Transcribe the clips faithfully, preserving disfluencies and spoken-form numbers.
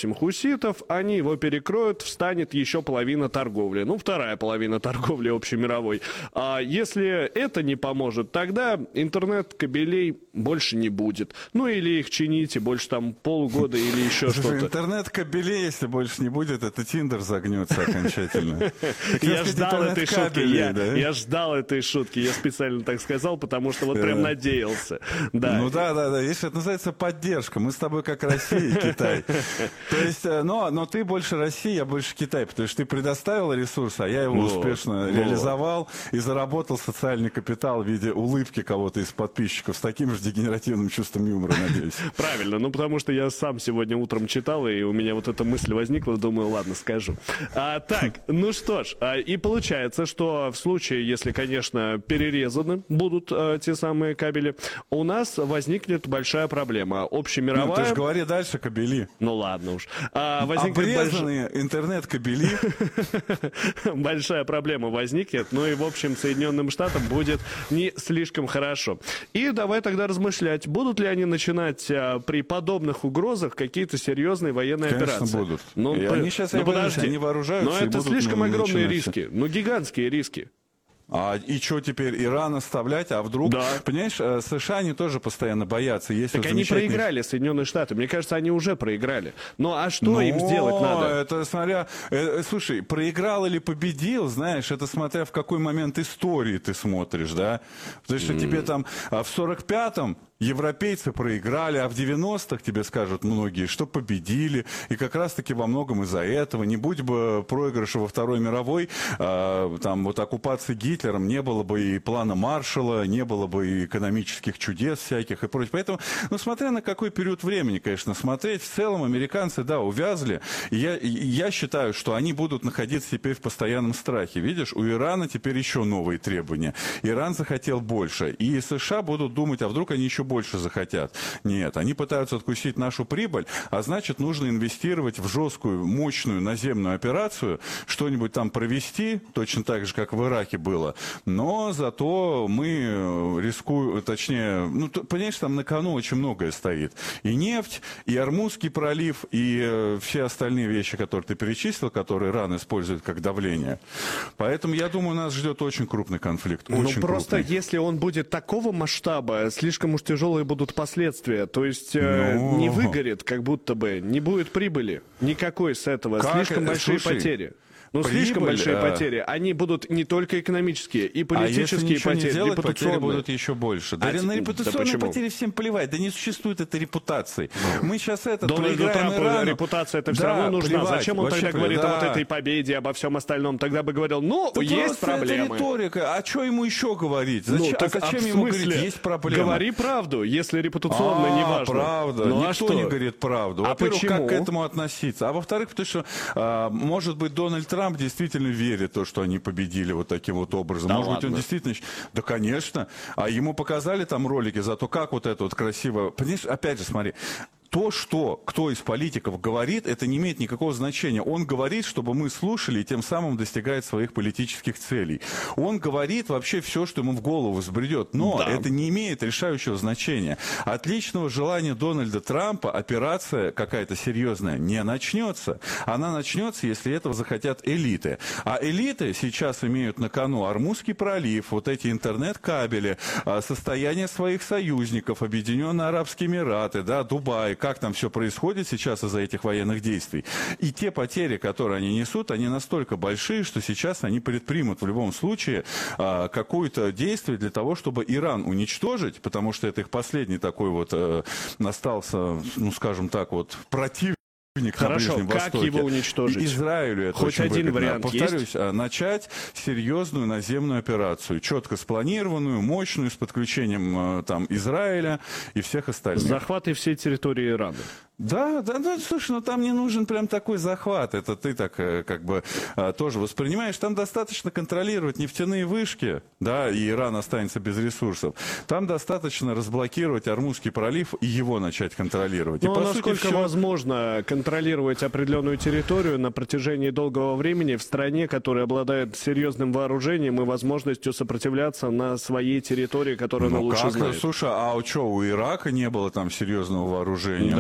допустим, хуситов, они его перекроют, встанет еще половина торговли. Ну, вторая половина торговли общемировой. А если это не поможет, тогда интернет-кабелей больше не будет. Ну, или их чините больше там полгода или еще что-то. Интернет-кабелей, если больше не будет, это Тиндер загнется окончательно. Я ждал этой шутки, я ждал этой шутки, я специально так сказал, потому что вот прям надеялся. Ну да, да, да, видишь, это называется поддержка. Мы с тобой как Россия и Китай. То есть, но, но ты больше Россия, я больше Китай, потому что ты предоставил ресурс, а я его вот, успешно вот. реализовал и заработал социальный капитал в виде улыбки кого-то из подписчиков с таким же дегенеративным чувством юмора, надеюсь. Правильно, ну потому что я сам сегодня утром читал, и у меня вот эта мысль возникла, думаю, ладно, скажу. А, так, ну что ж, а, и получается, что в случае, если, конечно, перерезаны будут а, те самые кабели, у нас возникнет большая проблема. Общемировая... Ну, ты же говори дальше, кабели. Ну ладно уж. А, Обрезанные больш... интернет-кабели. Большая проблема возникнет, ну и, в общем, Соединенным Штатам будет не слишком хорошо. И давай тогда размышлять, будут ли они начинать а, при подобных угрозах какие-то серьезные военные Конечно, операции? будут. Ну, и по... они сейчас ну, подожди. они вооружаются. Но это будут, слишком ну, огромные начинать. риски, ну гигантские риски. А, и что теперь, Иран оставлять, а вдруг? Да. Понимаешь, США они тоже постоянно боятся. Есть так вот они замечательный... проиграли, Соединенные Штаты. Мне кажется, они уже проиграли. Ну а что Но им сделать надо? Это смотря... Э, слушай, проиграл или победил, знаешь, это смотря в какой момент истории ты смотришь, да? Потому что mm. тебе там в сорок пятом европейцы проиграли, а в девяностых тебе скажут многие, что победили. И как раз-таки во многом из-за этого. Не будь бы проигрыша во Второй мировой, э, там вот оккупации Гитлером, не было бы и плана Маршалла, не было бы и экономических чудес всяких и прочее. Поэтому, ну, смотря на какой период времени, конечно, смотреть, в целом американцы, да, увязли. И я, и я считаю, что они будут находиться теперь в постоянном страхе. Видишь, у Ирана теперь еще новые требования. Иран захотел больше. И США будут думать, а вдруг они еще больше захотят. Нет, они пытаются откусить нашу прибыль, а значит, нужно инвестировать в жесткую, мощную наземную операцию, что-нибудь там провести, точно так же, как в Ираке было. Но зато мы рискуем, точнее, ну, понимаешь, там на кону очень многое стоит. И нефть, и Ормузский пролив, и э, все остальные вещи, которые ты перечислил, которые Иран использует как давление. Поэтому, я думаю, нас ждет очень крупный конфликт. Очень ну, просто крупный. если он будет такого масштаба, слишком уж тяжелые будут последствия. То есть э, Но... не выгорит, как будто бы, не будет прибыли никакой с этого. Как? Слишком большие Слушай, потери. Ну, прибыль, слишком большие а... потери. Они будут не только экономические, и политические а если потери, не делать, репутационные. потери будут еще больше. Да, а на репутационные да потери всем плевать. Да не существует этой репутации. Ну. Мы сейчас это Дональду Трампу Ирану. Репутация это да, все равно нужна. плевать. Зачем он Вообще тогда говорит да. о вот этой победе, обо всем остальном? Тогда бы говорил, ну, да есть проблемы. Это риторика. А что ему еще говорить? Зачем, ну, так, а зачем а ему смысле? говорить, есть проблема? Говори правду, если репутационно а, не важно. правда. Ну, Никто а что? не говорит правду. А Во-первых, почему? как к этому относиться? А во-вторых, потому что, а, может быть, Дональд Трамп действительно верит в то, что они победили вот таким вот образом. Да Может ладно. быть, он действительно... Да, конечно. А ему показали там ролики за то, как вот это вот красиво... Понимаешь, опять же, смотри... То, что кто из политиков говорит, это не имеет никакого значения. Он говорит, чтобы мы слушали, и тем самым достигает своих политических целей. Он говорит вообще все, что ему в голову взбредет. Но да. это не имеет решающего значения. От личного желания Дональда Трампа операция какая-то серьезная не начнется. Она начнется, если этого захотят элиты. А элиты сейчас имеют на кону Ормузский пролив, вот эти интернет-кабели, состояние своих союзников, Объединенные Арабские Эмираты, да, Дубай, как там все происходит сейчас из-за этих военных действий. И те потери, которые они несут, они настолько большие, что сейчас они предпримут в любом случае а, какое-то действие для того, чтобы Иран уничтожить, потому что это их последний такой вот а, остался, ну скажем так, вот противник. Хорошо, на как Востоке. его уничтожить? И Израилю это Хоть очень один выгодно. вариант Повторюсь, есть? начать серьезную наземную операцию, четко спланированную, мощную, с подключением там Израиля и всех остальных. Захват и всей территории Ирана. Да, да, да, слушай, ну там не нужен прям такой захват, это ты так как бы тоже воспринимаешь, там достаточно контролировать нефтяные вышки, да, и Иран останется без ресурсов, там достаточно разблокировать Ормузский пролив и его начать контролировать. Ну, и, по насколько сути, все... возможно контролировать определенную территорию на протяжении долгого времени в стране, которая обладает серьезным вооружением и возможностью сопротивляться на своей территории, которую ну, она лучше как? знает? Слушай, а что, у Ирака не было там серьезного вооружения? Да ну, хватит.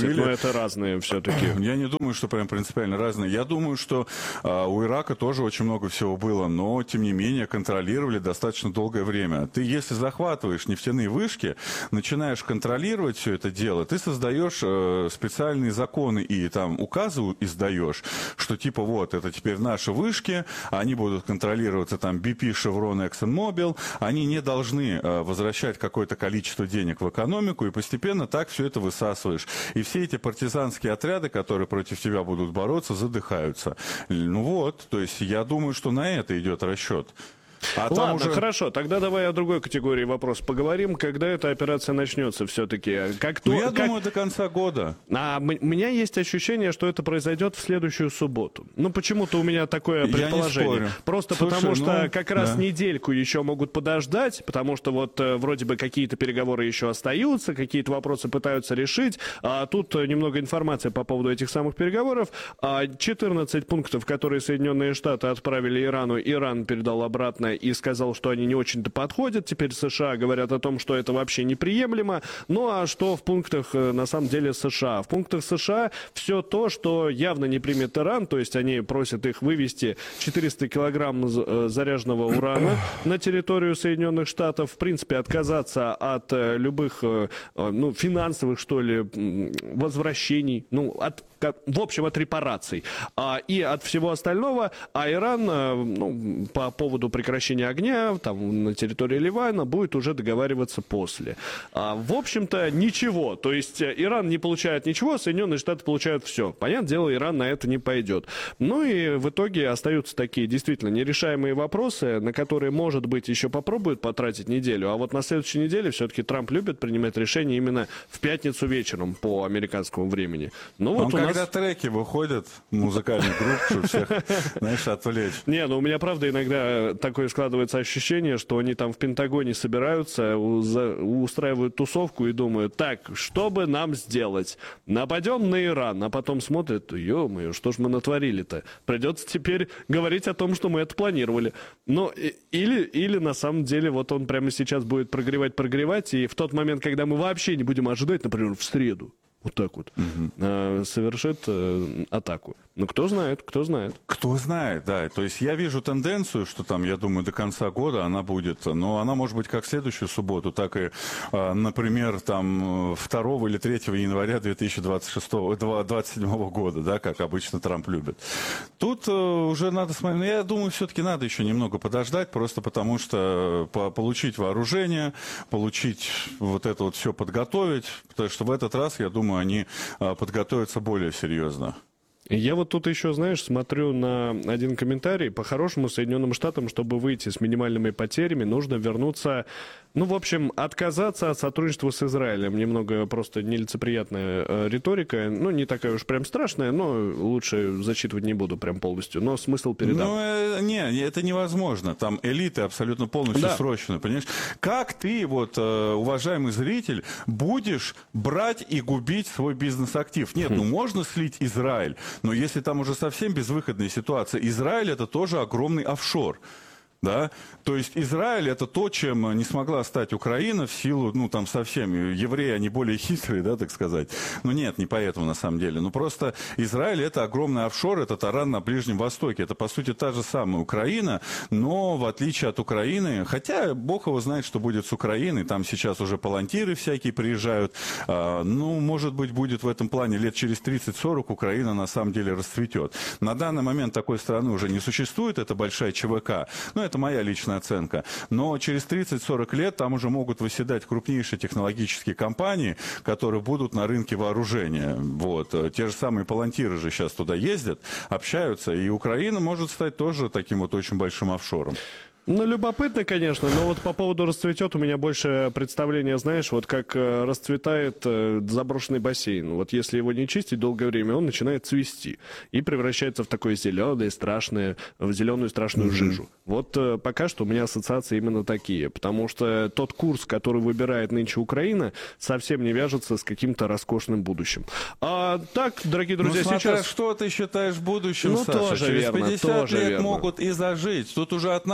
решили... но это разные все-таки. Я не думаю, что прям принципиально разные. Я думаю, что а, у Ирака тоже очень много всего было, но, тем не менее, контролировали достаточно долгое время. Ты, если захватываешь нефтяные вышки, начинаешь контролировать все это дело, ты создаешь э, специальные законы и там указы издаешь, что типа вот, это теперь наши вышки, они будут контролироваться там би пи, Chevron, ExxonMobil, они не должны э, возвращать какое-то количество денег в экономику, и постепенно так все это высасываешь. И все эти партизанские отряды, которые против тебя будут бороться, задыхаются. Ну вот, то есть я думаю, что на это идет расчет. А Ладно, уже... хорошо, тогда давай о другой категории вопрос поговорим. Когда эта операция начнется все-таки? Как то, ну, я как... думаю, до конца года. А у меня есть ощущение, что это произойдет в следующую субботу. Ну, почему-то у меня такое предположение. Я не спорю. Просто Слушай, потому что ну, как раз да. недельку еще могут подождать, потому что вот э, вроде бы какие-то переговоры еще остаются, какие-то вопросы пытаются решить. А тут немного информации по поводу этих самых переговоров. А четырнадцать пунктов, которые Соединенные Штаты отправили Ирану, Иран передал обратно и сказал, что они не очень-то подходят. Теперь США говорят о том, что это вообще неприемлемо. Ну а что в пунктах на самом деле США? В пунктах США все то, что явно не примет Иран, то есть они просят их вывести четыреста килограмм заряженного урана на территорию Соединенных Штатов, в принципе отказаться от любых ну, финансовых, что ли, возвращений, ну, от в общем, от репараций а, и от всего остального, а Иран ну, по поводу прекращения огня там, на территории Ливана будет уже договариваться после. А, в общем-то, ничего. То есть Иран не получает ничего, Соединенные Штаты получают все. Понятное дело, Иран на это не пойдет. Ну и в итоге остаются такие действительно нерешаемые вопросы, на которые, может быть, еще попробуют потратить неделю, а вот на следующей неделе все-таки Трамп любит принимать решения именно в пятницу вечером по американскому времени. Ну, вот у Когда нас... треки выходят, музыкальных групп, чтобы всех, знаешь, отвлечь. Не, ну у меня, правда, иногда такое складывается ощущение, что они там в Пентагоне собираются, устраивают тусовку и думают, так, что бы нам сделать? Нападем на Иран, а потом смотрят, ё-моё, что ж мы натворили-то? Придется теперь говорить о том, что мы это планировали. Ну, или, или на самом деле вот он прямо сейчас будет прогревать-прогревать, и в тот момент, когда мы вообще не будем ожидать, например, в среду, вот так вот, угу. э, совершит э, атаку. Ну, кто знает, кто знает. Кто знает, да. То есть я вижу тенденцию, что там, я думаю, до конца года она будет, но она может быть как в следующую субботу, так и, э, например, там второго или третьего января две тысячи двадцать шестого, двадцать седьмого года, да, как обычно Трамп любит. Тут э, уже надо смотреть, но я думаю, все-таки надо еще немного подождать, просто потому что по получить вооружение, получить вот это вот все подготовить, потому что в этот раз, я думаю, они э, подготовятся более серьезно. Я вот тут еще, знаешь, смотрю на один комментарий. По-хорошему, Соединенным Штатам, чтобы выйти с минимальными потерями, нужно вернуться, ну, в общем, отказаться от сотрудничества с Израилем. Немного просто нелицеприятная э, риторика. Ну, не такая уж прям страшная, но лучше зачитывать не буду прям полностью. Но смысл передам. Ну, э, не, это невозможно. Там элиты абсолютно полностью да. срочно, понимаешь? Как ты, вот, э, уважаемый зритель, будешь брать и губить свой бизнес-актив? Нет, ну, можно слить Израиль. Но если там уже совсем безвыходная ситуация, Израиль это тоже огромный офшор. Да? То есть Израиль это то, чем не смогла стать Украина в силу, ну там совсем, евреи они более хитрые, да, так сказать. Ну нет, не поэтому на самом деле. Ну просто Израиль это огромный офшор, это таран на Ближнем Востоке. Это по сути та же самая Украина, но в отличие от Украины, хотя Бог его знает, что будет с Украиной, там сейчас уже палантиры всякие приезжают, а, ну может быть будет в этом плане лет через тридцать-сорок Украина на самом деле расцветет. На данный момент такой страны уже не существует, это большая ЧВК. Ну, это моя личная оценка. Но через тридцать-сорок лет там уже могут выседать крупнейшие технологические компании, которые будут на рынке вооружения. Вот. Те же самые палантиры же сейчас туда ездят, общаются, и Украина может стать тоже таким вот очень большим офшором. Ну, любопытно, конечно, но вот по поводу расцветет у меня больше представления, знаешь, вот как э, расцветает э, заброшенный бассейн. Вот если его не чистить долгое время, он начинает цвести и превращается в такое зеленое, страшное, в зеленую страшную mm-hmm. жижу. Вот э, пока что у меня ассоциации именно такие, потому что тот курс, который выбирает нынче Украина, совсем не вяжется с каким-то роскошным будущим. А так, дорогие друзья, ну, смотря сейчас... что ты считаешь будущим, ну, Саша? тоже Через верно, пятьдесят тоже лет верно. могут и зажить. Тут уже от нас будет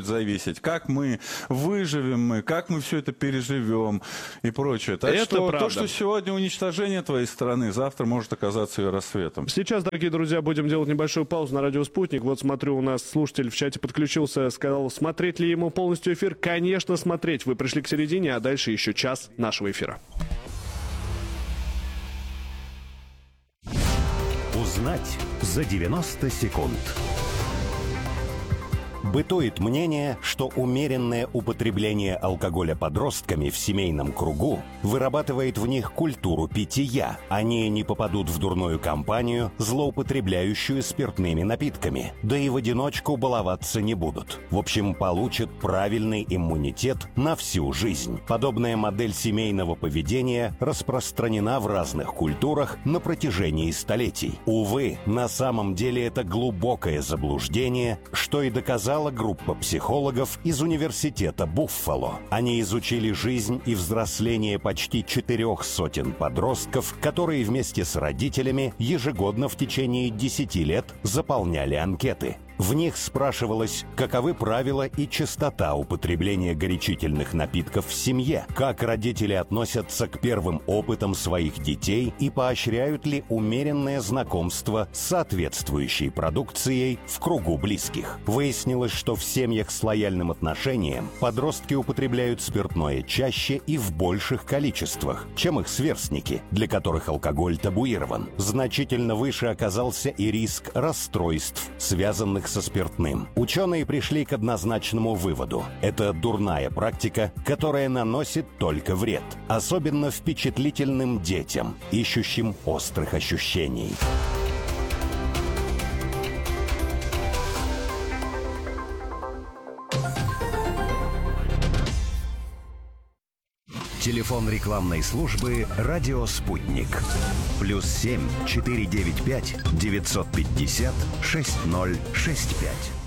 зависеть, как мы выживем, мы, как мы все это переживем и прочее. Так это что правда. то, что сегодня уничтожение твоей страны, завтра может оказаться ее рассветом. Сейчас, дорогие друзья, будем делать небольшую паузу на радио «Спутник». Вот смотрю, у нас слушатель в чате подключился, сказал, смотреть ли ему полностью эфир. Конечно, смотреть. Вы пришли к середине, а дальше еще час нашего эфира. Узнать за девяносто секунд. Бытует мнение, что умеренное употребление алкоголя подростками в семейном кругу вырабатывает в них культуру питья. Они не попадут в дурную компанию, злоупотребляющую спиртными напитками. Да и в одиночку баловаться не будут. В общем, получат правильный иммунитет на всю жизнь. Подобная модель семейного поведения распространена в разных культурах на протяжении столетий. Увы, на самом деле это глубокое заблуждение, что и доказало группа психологов из университета Буффало. Они изучили жизнь и взросление почти четырех сотен подростков, которые вместе с родителями ежегодно в течение десяти лет заполняли анкеты. В них спрашивалось, каковы правила и частота употребления горячительных напитков в семье, как родители относятся к первым опытам своих детей и поощряют ли умеренное знакомство с соответствующей продукцией в кругу близких. Выяснилось, что в семьях с лояльным отношением подростки употребляют спиртное чаще и в больших количествах, чем их сверстники, для которых алкоголь табуирован. Значительно выше оказался и риск расстройств, связанных со спиртным. Ученые пришли к однозначному выводу. Это дурная практика, которая наносит только вред. Особенно впечатлительным детям, ищущим острых ощущений. Телефон рекламной службы «Радио Спутник». Плюс семь четыре девять пять девятьсот пятьдесят шесть ноль шесть пять.